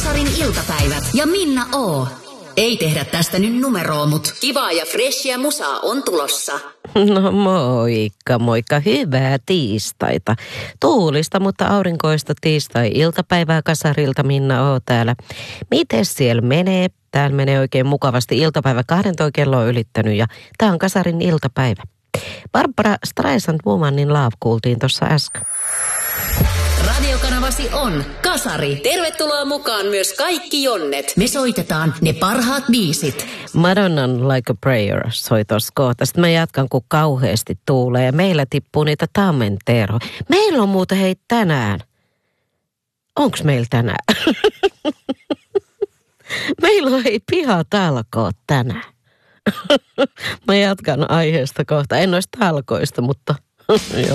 Kasarin iltapäivät ja Minna O. Ei tehdä tästä nyt numeroa, mut kivaa ja freshia musaa on tulossa. No moikka. Hyvää tiistaita. Tuulista, mutta aurinkoista tiistai-iltapäivää Kasarilta. Minna O täällä. Mites siellä menee? Täällä menee oikein mukavasti. Iltapäivä 12 kello on ylittänyt ja tää on Kasarin iltapäivä. Barbara Streisand Womanin Love kuultiin tuossa äsken. Radiokanavasi on Kasari. Tervetuloa mukaan myös kaikki jonnet. Me soitetaan ne parhaat biisit. Madonnan Like a Prayer soi tossa kohta. Sitten mä jatkan, kun kauheasti tuulee ja meillä tippuu niitä tammenterhoja. Meillä on muuten hei tänään. Onks meillä tänään? Meillä on hei pihatalkoot tänään. Mä jatkan aiheesta kohta. En noista talkoista, mutta